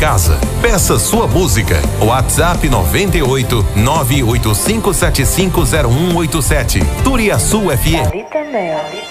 casa. Peça sua música. WhatsApp 98 985750187. Turiaçu FM. Ali também.